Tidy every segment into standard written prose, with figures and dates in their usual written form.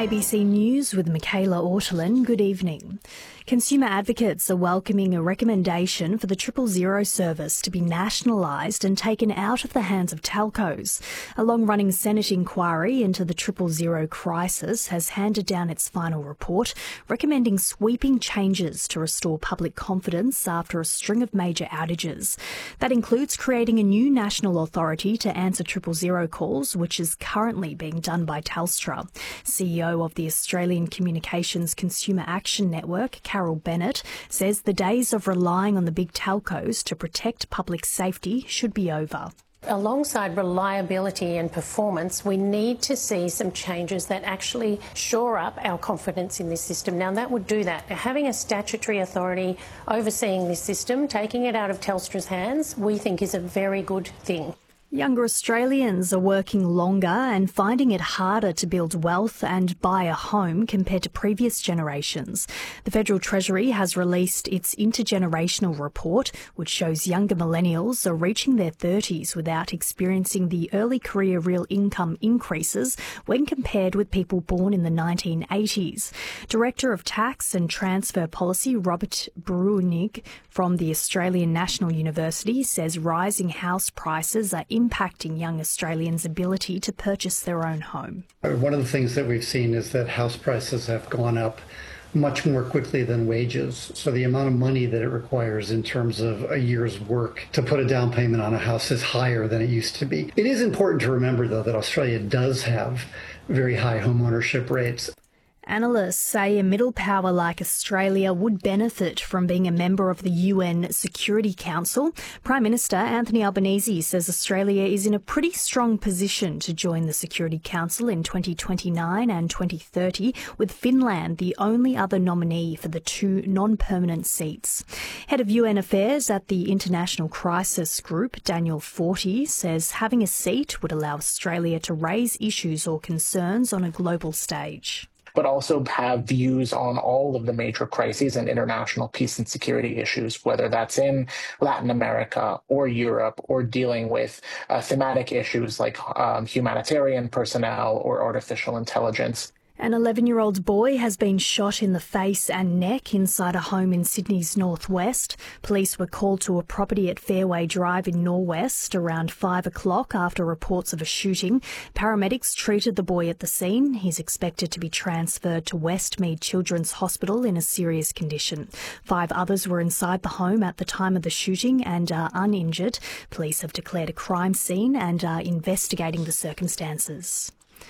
ABC News with Michaela Ortolin. Good evening. Consumer advocates are welcoming a recommendation for the 000 service to be nationalised and taken out of the hands of telcos. A long-running Senate inquiry into the 000 crisis has handed down its final report, recommending sweeping changes to restore public confidence after a string of major outages. That includes creating a new national authority to answer 000 calls, which is currently being done by Telstra. CEO of the Australian Communications Consumer Action Network, Carol Bennett, says the days of relying on the big telcos to protect public safety should be over. Alongside reliability and performance, we need to see some changes that actually shore up our confidence in this system. Now, that would do that. Having a statutory authority overseeing this system, taking it out of Telstra's hands, we think is a very good thing. Younger Australians are working longer and finding it harder to build wealth and buy a home compared to previous generations. The Federal Treasury has released its intergenerational report, which shows younger millennials are reaching their 30s without experiencing the early career real income increases when compared with people born in the 1980s. Director of Tax and Transfer Policy Robert Bruenig from the Australian National University says rising house prices are impacting young Australians' ability to purchase their own home. One of the things that we've seen is that house prices have gone up much more quickly than wages. So the amount of money that it requires in terms of a year's work to put a down payment on a house is higher than it used to be. It is important to remember, though, that Australia does have very high home ownership rates. Analysts say a middle power like Australia would benefit from being a member of the UN Security Council. Prime Minister Anthony Albanese says Australia is in a pretty strong position to join the Security Council in 2029 and 2030, with Finland the only other nominee for the two non-permanent seats. Head of UN Affairs at the International Crisis Group, Daniel Forty, says having a seat would allow Australia to raise issues or concerns on a global stage, but also have views on all of the major crises and international peace and security issues, whether that's in Latin America or Europe, or dealing with thematic issues like humanitarian personnel or artificial intelligence. An 11-year-old boy has been shot in the face and neck inside a home in Sydney's northwest. Police were called to a property at Fairway Drive in Norwest around 5 o'clock after reports of a shooting. Paramedics treated the boy at the scene. He's expected to be transferred to Westmead Children's Hospital in a serious condition. 5 others were inside the home at the time of the shooting and are uninjured. Police have declared a crime scene and are investigating the circumstances.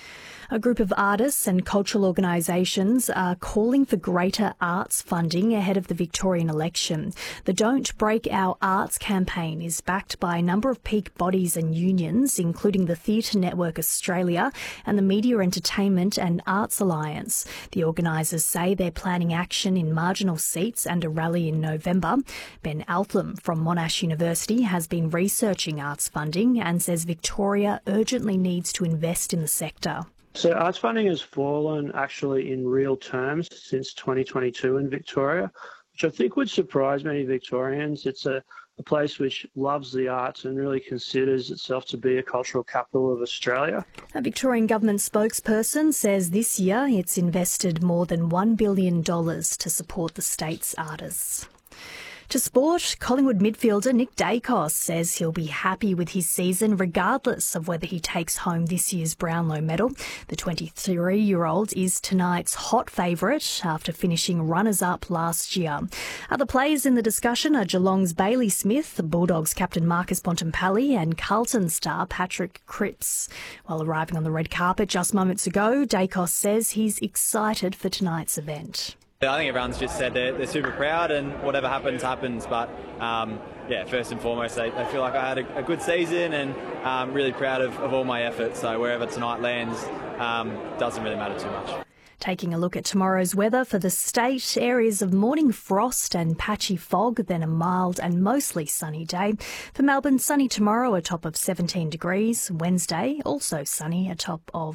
A group of artists and cultural organisations are calling for greater arts funding ahead of the Victorian election. The Don't Break Our Arts campaign is backed by a number of peak bodies and unions, including the Theatre Network Australia and the Media Entertainment and Arts Alliance. The organisers say they're planning action in marginal seats and a rally in November. Ben Altham from Monash University has been researching arts funding and says Victoria urgently needs to invest in the sector. So arts funding has fallen actually in real terms since 2022 in Victoria, which I think would surprise many Victorians. It's a place which loves the arts and really considers itself to be a cultural capital of Australia. A Victorian government spokesperson says this year it's invested more than $1 billion to support the state's artists. To sport, Collingwood midfielder Nick Daicos says he'll be happy with his season regardless of whether he takes home this year's Brownlow medal. The 23-year-old is tonight's hot favourite after finishing runners-up last year. Other players in the discussion are Geelong's Bailey Smith, the Bulldogs captain Marcus Bontempelli and Carlton star Patrick Cripps. While arriving on the red carpet just moments ago, Daicos says he's excited for tonight's event. I think everyone's just said they're super proud and whatever happens, happens. But, first and foremost, they feel like I had a good season and really proud of all my efforts. So wherever tonight lands doesn't really matter too much. Taking a look at tomorrow's weather for the state, areas of morning frost and patchy fog, then a mild and mostly sunny day. For Melbourne, sunny tomorrow, a top of 17 degrees. Wednesday, also sunny, a top of